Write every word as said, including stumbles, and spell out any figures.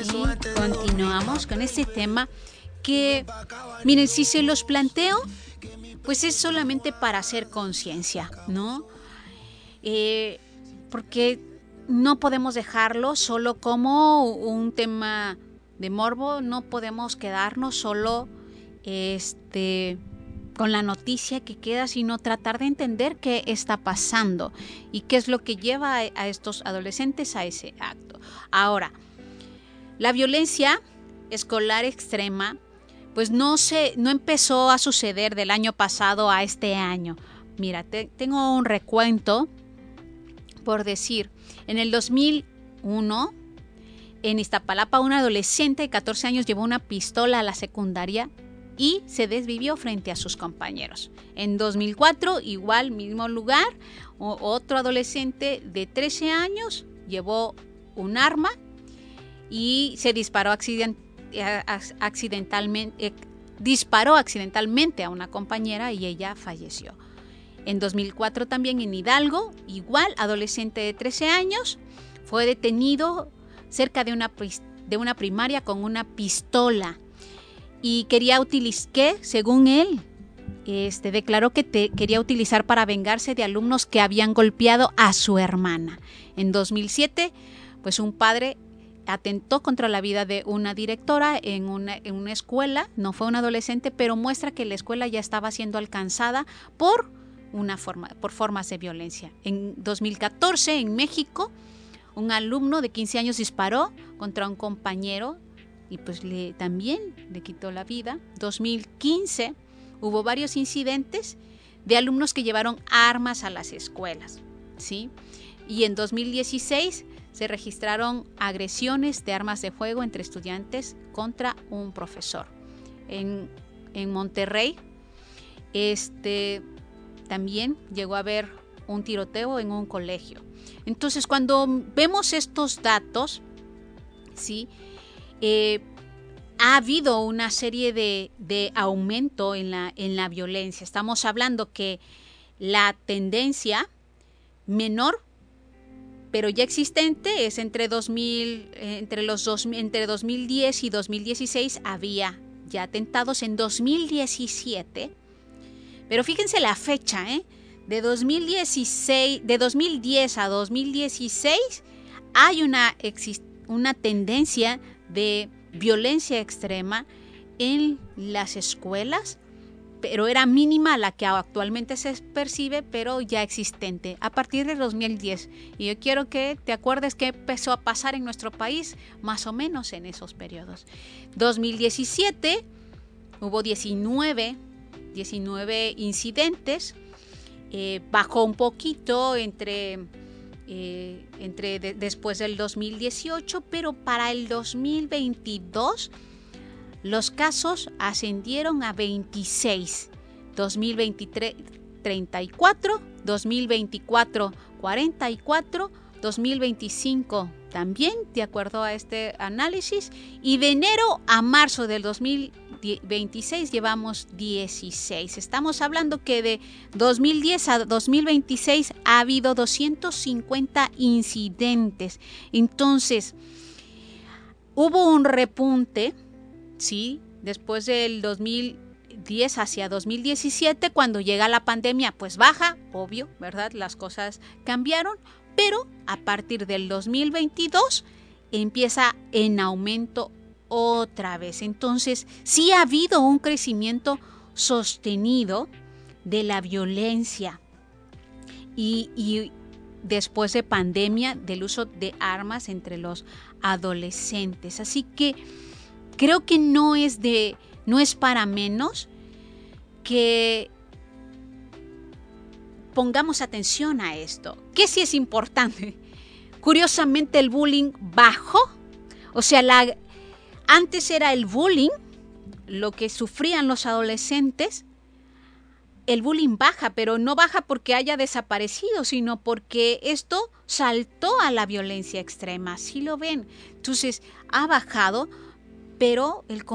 continuamos con este tema que, miren, si se los planteo, pues es solamente para hacer conciencia, ¿no? Eh, porque no podemos dejarlo solo como un tema de morbo, no podemos quedarnos solo este, con la noticia que queda, sino tratar de entender qué está pasando y qué es lo que lleva a, a estos adolescentes a ese acto. Ahora, la violencia escolar extrema, pues no se, no empezó a suceder del año pasado a este año. Mira, te, tengo un recuento, por decir, en el dos mil uno, en Iztapalapa, un adolescente de catorce años llevó una pistola a la secundaria y se desvivió frente a sus compañeros. En dos mil cuatro, igual, mismo lugar, otro adolescente de trece años llevó un arma y se disparó accident, accidentalmente, eh, disparó accidentalmente a una compañera y ella falleció. En dos mil cuatro también en Hidalgo, igual, adolescente de trece años, fue detenido cerca de una, de una primaria con una pistola y quería utilizar, que según él, este, declaró que te, quería utilizar para vengarse de alumnos que habían golpeado a su hermana. En dos mil siete, pues un padre atentó contra la vida de una directora en una, en una escuela, no fue un adolescente, pero muestra que la escuela ya estaba siendo alcanzada por, una forma, por formas de violencia. En dos mil catorce, en México, un alumno de quince años disparó contra un compañero y pues le, también le quitó la vida. dos mil quince hubo varios incidentes de alumnos que llevaron armas a las escuelas, ¿sí? Y en dos mil dieciséis se registraron agresiones de armas de fuego entre estudiantes contra un profesor. En, en Monterrey este, también llegó a haber un tiroteo en un colegio. Entonces, cuando vemos estos datos, ¿sí? Eh, ha habido una serie de, de aumento en la, en la violencia. Estamos hablando que la tendencia menor, pero ya existente, es entre, dos mil, entre, los dos, entre dos mil diez y dos mil dieciséis había ya atentados. En dos mil diecisiete, pero fíjense la fecha, ¿eh? De dos mil dieciséis, de dos mil diez a dos mil dieciséis hay una, una tendencia de violencia extrema en las escuelas, pero era mínima la que actualmente se percibe, pero ya existente a partir de dos mil diez. Y yo quiero que te acuerdes qué empezó a pasar en nuestro país más o menos en esos periodos. dos mil diecisiete hubo diecinueve, diecinueve incidentes. Eh, bajó un poquito entre, eh, entre de, después del dos mil dieciocho, pero para el dos mil veintidós los casos ascendieron a veintiséis, dos mil veintitrés treinta y cuatro, dos mil veinticuatro cuarenta y cuatro, dos mil veinticinco también, de acuerdo a este análisis, y de enero a marzo del dos mil veintiséis llevamos dieciséis. Estamos hablando que de dos mil diez a dos mil veintiséis ha habido doscientos cincuenta incidentes. Entonces, hubo un repunte, ¿sí? Después del dos mil diez hacia dos mil diecisiete, cuando llega la pandemia, pues baja, obvio, ¿verdad? Las cosas cambiaron, pero a partir del dos mil veintidós empieza en aumento otra vez. Entonces, sí ha habido un crecimiento sostenido de la violencia y, y después de pandemia del uso de armas entre los adolescentes. Así que creo que no es de, no es para menos que pongamos atención a esto, que sí es importante. Curiosamente, el bullying bajó, o sea, la antes era el bullying, lo que sufrían los adolescentes, el bullying baja, pero no baja porque haya desaparecido, sino porque esto saltó a la violencia extrema, ¿sí lo ven? Entonces, ha bajado, pero el